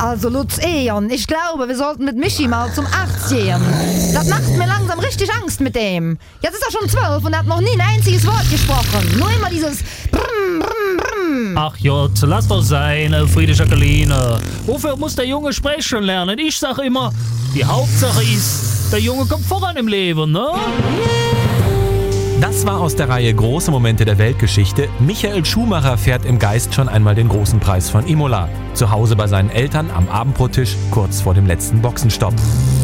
Also Lutz Eon, ich glaube, wir sollten mit Michi mal zum Arzt gehen. Das macht mir langsam richtig Angst mit dem. Jetzt ist er schon 12 und hat noch nie ein einziges Wort gesprochen. Nur immer dieses Brumm, Brumm, Brumm. Ach Jott, lass doch sein, Friede Jacqueline. Wofür muss der Junge sprechen lernen? Ich sag immer, die Hauptsache ist, der Junge kommt voran im Leben, ne? Das war aus der Reihe Große Momente der Weltgeschichte. Michael Schumacher fährt im Geist schon einmal den großen Preis von Imola. Zu Hause bei seinen Eltern am Abendbrottisch, kurz vor dem letzten Boxenstopp.